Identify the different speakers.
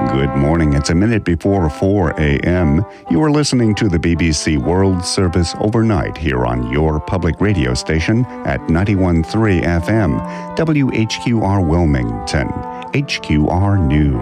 Speaker 1: Good morning. It's a minute before 4 a.m. You are listening to the BBC World Service overnight here on your public radio station at 91.3 FM, WHQR Wilmington, HQR News.